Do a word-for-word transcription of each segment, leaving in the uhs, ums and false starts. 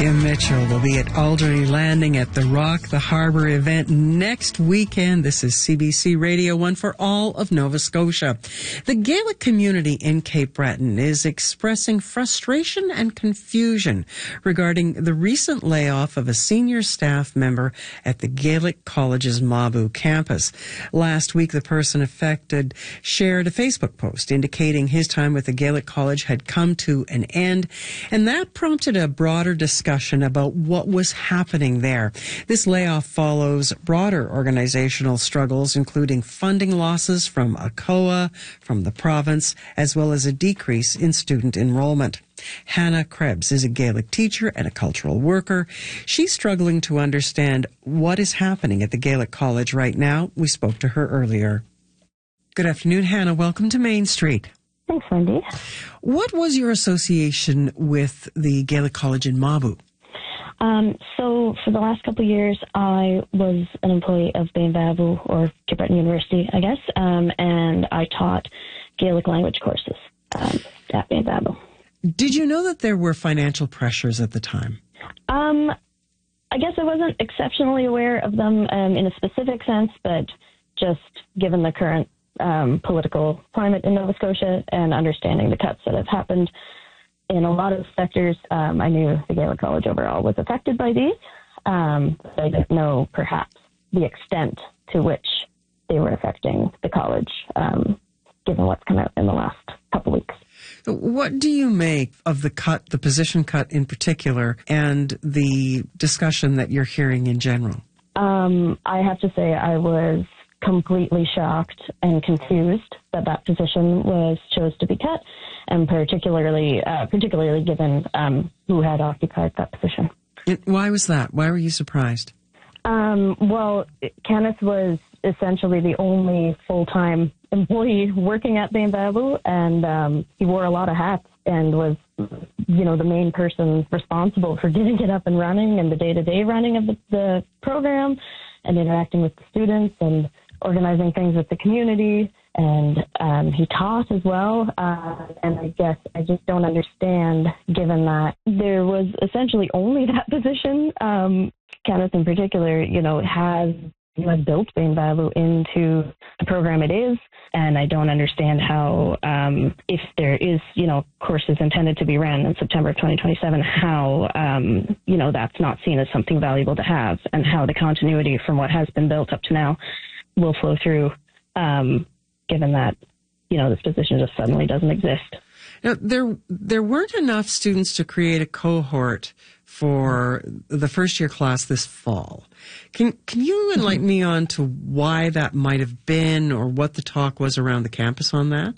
Kim Mitchell will be at Alderney Landing at the Rock the Harbour event next weekend. This is C B C Radio one for all of Nova Scotia. The Gaelic community in Cape Breton is expressing frustration and confusion regarding the recent layoff of a senior staff member at the Gaelic College's Mabou campus. Last week, the person affected shared a Facebook post indicating his time with the Gaelic College had come to an end, and that prompted a broader discussion about what was happening there. This layoff follows broader organizational struggles, including funding losses from A C O A, from the province, as well as a decrease in student enrollment. Hannah Krebs is a Gaelic teacher and a cultural worker. She's struggling to understand what is happening at the Gaelic College right now. We spoke to her earlier. Good afternoon, Hannah. Welcome to Main Street. Thanks, Wendy. What was your association with the Gaelic College in Mabou? Um, so for the last couple of years, I was an employee of Bainbabou, or Cape Breton University, I guess, um, and I taught Gaelic language courses um, at Bainbabou. Did you know that there were financial pressures at the time? Um, I guess I wasn't exceptionally aware of them um, in a specific sense, but just given the current Um, political climate in Nova Scotia and understanding the cuts that have happened in a lot of sectors, um, I knew the Gaelic College overall was affected by these. Um, but I didn't know perhaps the extent to which they were affecting the college, um, given what's come out in the last couple weeks. What do you make of the cut, the position cut in particular, and the discussion that you're hearing in general? Um, I have to say I was completely shocked and confused that that position was chose to be cut, and particularly uh, particularly given um, who had occupied that position. Why was that? Why were you surprised? Um, well, Kenneth was essentially the only full-time employee working at Bainbabou, and um, he wore a lot of hats and was, you know, the main person responsible for getting it up and running and the day-to-day running of the, the program and interacting with the students and organizing things with the community, and um, he taught as well. Uh, and I guess I just don't understand, given that there was essentially only that position. Um, Kenneth, in particular, you know, has you know, built Bainbabou into the program it is, and I don't understand how, um, if there is, you know, courses intended to be ran in September of twenty twenty-seven, how, um, you know, that's not seen as something valuable to have, and how the continuity from what has been built up to now will flow through, um, given that, you know, this position just suddenly doesn't exist. Now, there there weren't enough students to create a cohort for the first year class this fall. Can can you enlighten mm-hmm. me on to why that might have been, or what the talk was around the campus on that?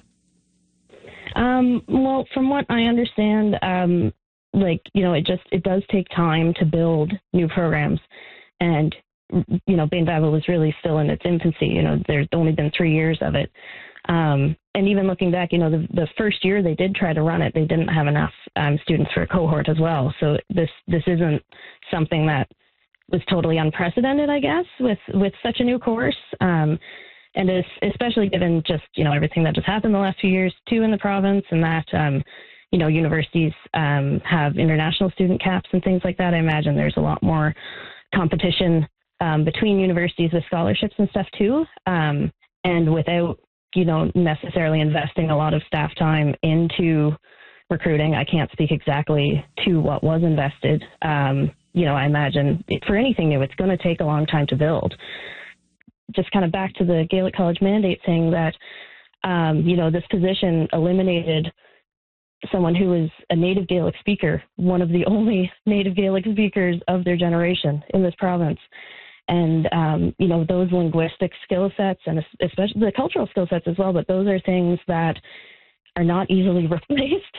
Um, well, from what I understand, um, like, you know, it just, it does take time to build new programs, and you know, Bainbabou was really still in its infancy. You know, there's only been three years of it. Um, and even looking back, you know, the, the first year they did try to run it, they didn't have enough um, students for a cohort as well. So this this isn't something that was totally unprecedented, I guess, with, with such a new course. Um, and it's, especially given just, you know, everything that just happened the last few years, too, in the province, and that, um, you know, universities um, have international student caps and things like that. I imagine there's a lot more competition Um, between universities with scholarships and stuff too, um, and without, you know, necessarily investing a lot of staff time into recruiting. I can't speak exactly to what was invested. Um, you know, I imagine it, for anything new, it's going to take a long time to build. Just kind of back to the Gaelic College mandate saying that, um, you know, this position eliminated someone who was a native Gaelic speaker, one of the only native Gaelic speakers of their generation in this province. And, um, you know, those linguistic skill sets, and especially the cultural skill sets as well, but those are things that are not easily replaced.